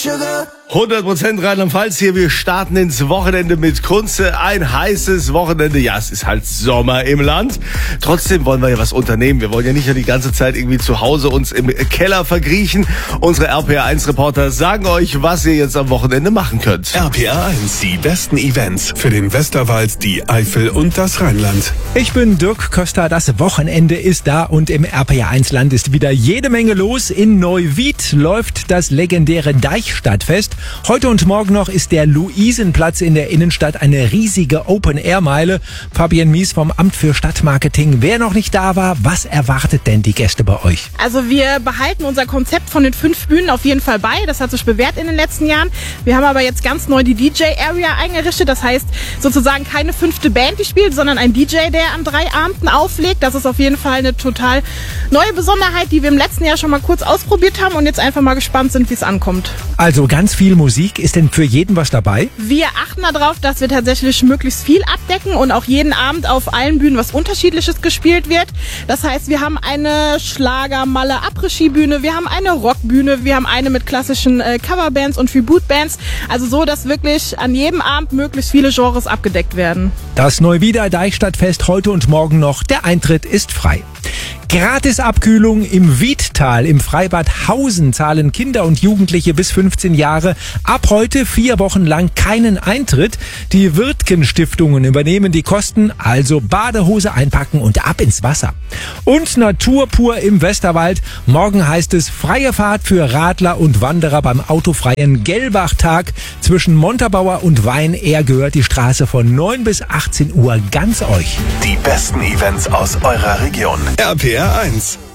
100% Rheinland-Pfalz hier. Wir starten ins Wochenende mit Kunze. Ein heißes Wochenende. Ja, es ist halt Sommer im Land. Trotzdem wollen wir ja was unternehmen. Wir wollen ja nicht nur die ganze Zeit irgendwie zu Hause uns im Keller verkriechen. Unsere RPR1-Reporter sagen euch, was ihr jetzt am Wochenende machen könnt. RPR1, die besten Events für den Westerwald, die Eifel und das Rheinland. Ich bin Dirk Köster. Das Wochenende ist da und im RPR1-Land ist wieder jede Menge los. In Neuwied läuft das legendäre Deichstadtfest. Heute und morgen noch ist der Luisenplatz in der Innenstadt eine riesige Open-Air-Meile. Fabienne Mies vom Amt für Stadtmarketing. Wer noch nicht da war, was erwartet denn die Gäste bei euch? Also wir behalten unser Konzept von den 5 Bühnen auf jeden Fall bei. Das hat sich bewährt in den letzten Jahren. Wir haben aber jetzt ganz neu die DJ-Area eingerichtet. Das heißt sozusagen keine 5. Band, die spielt, sondern ein DJ, der an 3 Abenden auflegt. Das ist auf jeden Fall eine total neue Besonderheit, die wir im letzten Jahr schon mal kurz ausprobiert haben und jetzt einfach mal gespannt sind, wie es ankommt. Also ganz viel Musik. Ist denn für jeden was dabei? Wir achten darauf, dass wir tatsächlich möglichst viel abdecken und auch jeden Abend auf allen Bühnen was Unterschiedliches gespielt wird. Das heißt, wir haben eine Schlager-Malle Après-Ski-Bühne, wir haben eine Rockbühne, wir haben eine mit klassischen Coverbands und Tribute-Bands. Also so, dass wirklich an jedem Abend möglichst viele Genres abgedeckt werden. Das Neuwieder Deichstadtfest heute und morgen noch. Der Eintritt ist frei. Gratisabkühlung im Wiedtal. Im Freibad Hausen zahlen Kinder und Jugendliche bis 15 Jahre ab heute 4 Wochen lang keinen Eintritt. Die Wirtgen-Stiftungen übernehmen die Kosten, also Badehose einpacken und ab ins Wasser. Und Natur pur im Westerwald. Morgen heißt es freie Fahrt für Radler und Wanderer beim autofreien Gelbach-Tag. Zwischen Montabaur und Weinehr gehört die Straße von 9 bis 18 Uhr ganz euch. Die besten Events aus eurer Region. RPR1.